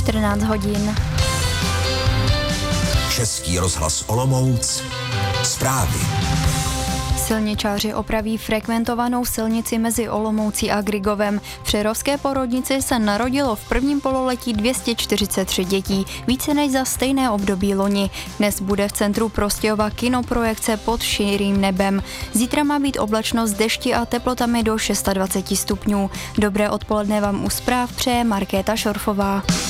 14 hodin. Český rozhlas Olomouc. Zprávy. Silničáři opraví frekventovanou silnici mezi Olomoucí a Grygovem. V Přerovské Porodnici se narodilo v prvním pololetí 243 dětí, více než za stejné období loni. Dnes bude v centru Prostějova kinoprojekce Pod širým nebem. Zítra má být oblačno s dešti a teplotami do 26 stupňů. Dobré odpoledne vám u zpráv přeje Markéta Šorfová.